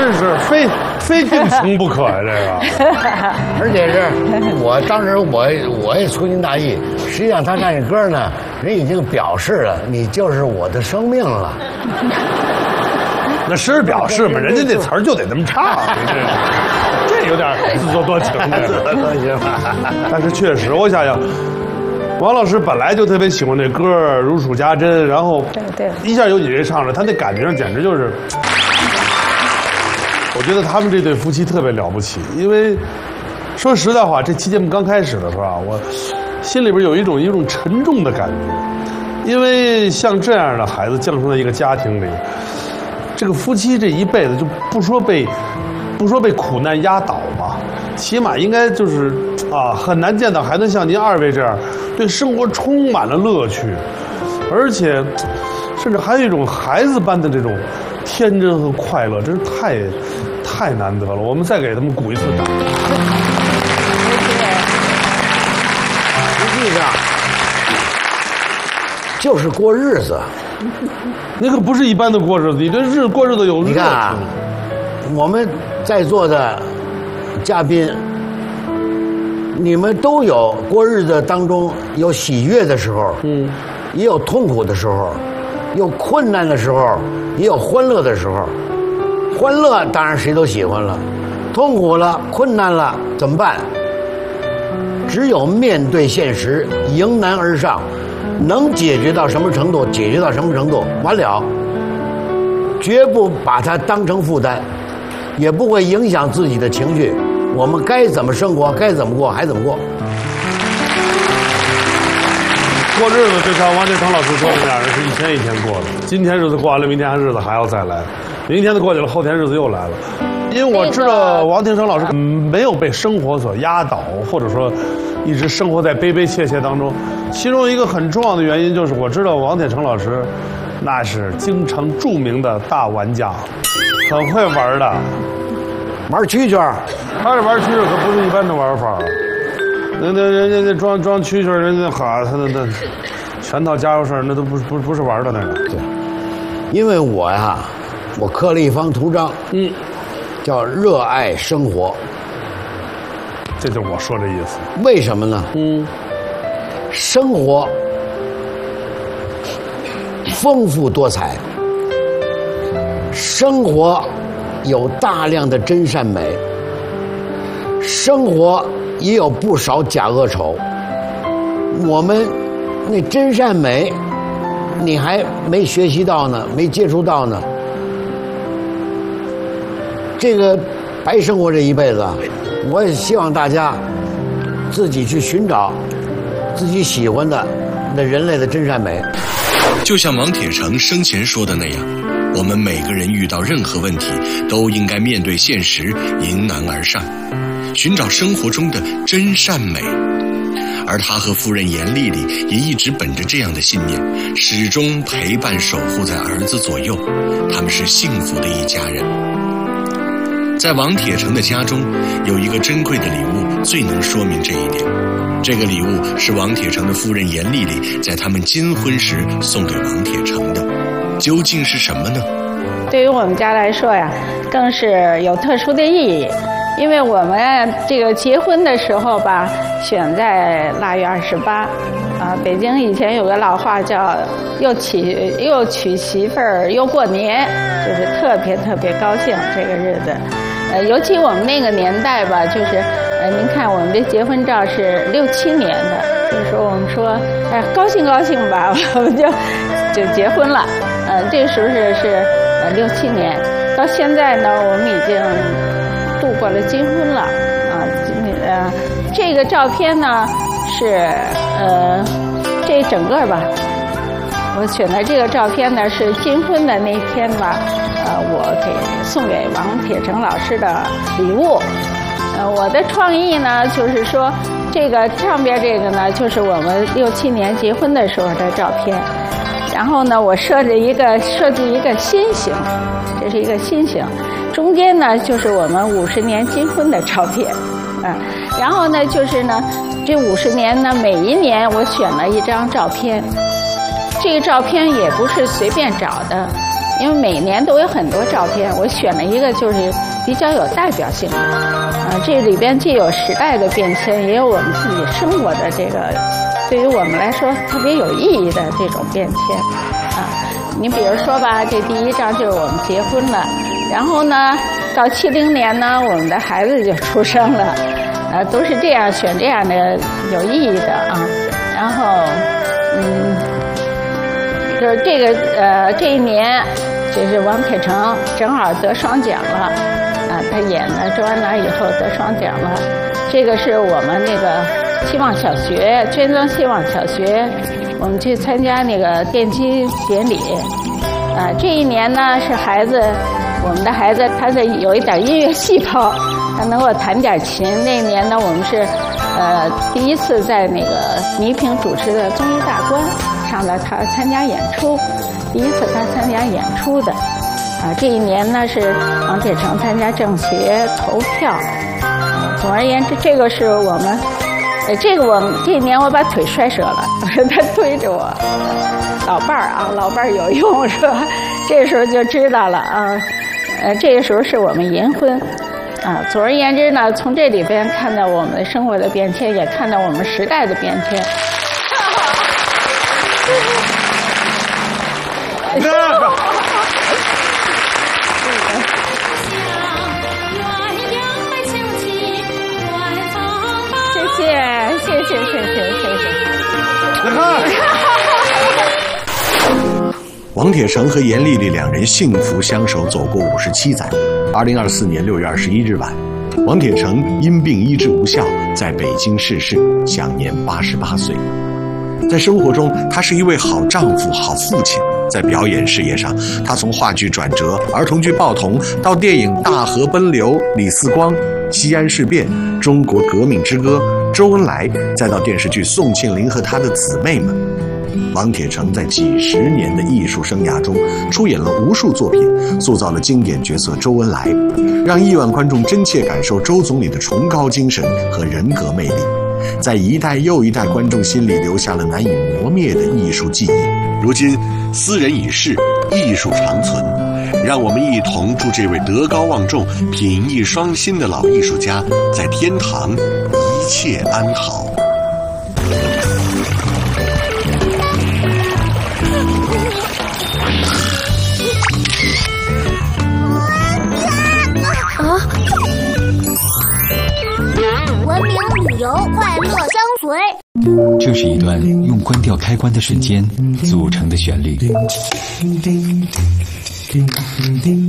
真是非定情不可呀，这个。 而且是我当时我也粗心大意，实际上他唱这歌呢，人已经表示了你就是我的生命了。 那是表示嘛，人家那词儿就得这么唱，这有点自作多情的。但是确实，我想想，王老师本来就特别喜欢这歌，如数家珍，然后对， 一下有你这唱着，他那感觉上简直就是。我觉得他们这对夫妻特别了不起，因为说实在话，这期节目刚开始的时候啊，我心里边有一种沉重的感觉，因为像这样的孩子降生在一个家庭里，这个夫妻这一辈子就不说被苦难压倒吧，起码应该就是很难见到还能像您二位这样对生活充满了乐趣，而且甚至还有一种孩子般的这种天真和快乐，真是太难得了。我们再给他们鼓一次掌。 实际上就是过日子， 那个不是一般的过日子，你这过日子有乐趣。 你看啊，我们在座的嘉宾，你们都有过日子当中有喜悦的时候，也有痛苦的时候，有困难的时候，也有欢乐的时候。欢乐当然谁都喜欢了，痛苦了、困难了怎么办？只有面对现实，迎难而上，能解决到什么程度解决到什么程度，完了，绝不把它当成负担，也不会影响自己的情绪。我们该怎么生活，该怎么过还怎么过。 过日子就像王建成老师说的那样，是一天一天过的。今天日子过完了，明天日子还要再来，明天的过去了，后天日子又来了。因为我知道王天成老师没有被生活所压倒，或者说一直生活在悲悲切切当中。其中一个很重要的原因就是，我知道王天成老师那是京城著名的大玩家，很会玩的， 玩蛐蛐。 他这玩蛐蛐可不是一般的玩法。人家装蛐蛐，人家哈，他那全套家伙事儿，那都不是玩的那个。对， 因为我呀，我刻了一方图章，叫热爱生活。 这就是我说这意思。 为什么呢？生活丰富多彩，生活有大量的真善美，生活也有不少假恶丑。我们那真善美，你还没学习到呢，没接触到呢。这个白生活这一辈子，我也希望大家自己去寻找自己喜欢的那人类的真善美。 就像王铁成生前说的那样，我们每个人遇到任何问题，都应该面对现实，迎难而上，寻找生活中的真善美。而他和夫人严丽丽也一直本着这样的信念，始终陪伴守护在儿子左右，他们是幸福的一家人。在王铁成的家中，有一个珍贵的礼物，最能说明这一点。这个礼物是王铁成的夫人严丽丽在他们金婚时送给王铁成的，究竟是什么呢？ 对于我们家来说呀，更是有特殊的意义。因为我们这个结婚的时候吧，选在腊月28，北京以前有个老话叫又娶媳妇儿又过年，就是特别高兴这个日子。尤其我们那个年代吧，就是您看我们的结婚照是67年的，那时候我们说高兴吧，我们就结婚了。这时候是67年，到现在呢，我们已经度过了金婚了这个照片呢是这整个吧，我选的这个照片呢是金婚的那天吧，我送给王铁成老师的礼物。我的创意呢就是说，这个上边这个呢就是我们67年结婚的时候的照片，然后呢我设计一个心形，这是一个心形。中间呢就是我们50年金婚的照片，然后呢就是呢这50年呢每一年我选了一张照片，这个照片也不是随便找的， 因为每年都有很多照片，我选了一个就是比较有代表性的。这里边既有时代的变迁，也有我们自己生活的这个，对于我们来说特别有意义的这种变迁。你比如说吧，这第一张就是我们结婚了，然后呢，到70年呢，我们的孩子就出生了，都是这样选这样的有意义的啊。然后，就是这个这一年，就是王铁成正好得双奖了，他演了《周恩来》以后得双奖了。这个是我们那个希望小学，捐赠希望小学，我们去参加那个奠基典礼。这一年呢是我们的孩子，他有一点音乐细胞，他能够弹点琴。那一年呢，我们是第一次在那个倪萍主持的综艺大观上了他参加演出，第一次他参加演出的。这一年呢是王铁成参加政协投票。总而言之，这个是我们，这一年我把腿摔折了，他推着我。老伴儿有用是吧？这时候就知道了啊。这个时候是我们银婚啊。总而言之呢，从这里边看到我们的生活的变迁，也看到我们时代的变迁。谢谢。 来看。 王铁成和严丽丽两人幸福相守走过57载。2024年6月21日晚，王铁成因病医治无效，在北京逝世，享年88岁。在生活中，他是一位好丈夫、好父亲。在表演事业上，他从话剧转折、儿童剧报童，到电影《大河奔流》、李四光、西安事变、中国革命之歌、周恩来，再到电视剧《宋庆龄和他的姊妹们》。王铁成在几十年的艺术生涯中，出演了无数作品，塑造了经典角色周恩来，让亿万观众真切感受周总理的崇高精神和人格魅力，在一代又一代观众心里留下了难以磨灭的艺术记忆。如今，斯人已逝，艺术长存，让我们一同祝这位德高望重、品艺双馨的老艺术家在天堂一切安好。 文明旅游，快乐相随。 这是一段用关掉开关的瞬间组成的旋律。